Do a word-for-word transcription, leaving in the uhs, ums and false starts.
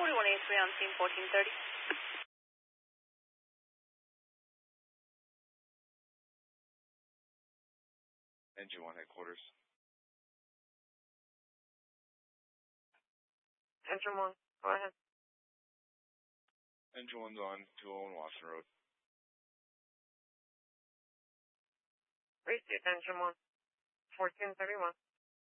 forty-one eighty-three on scene fourteen thirty. Engine one headquarters. Engine one, go ahead. Engine one's on two oh one Watson Road. Receive engine one, fourteen thirty-one.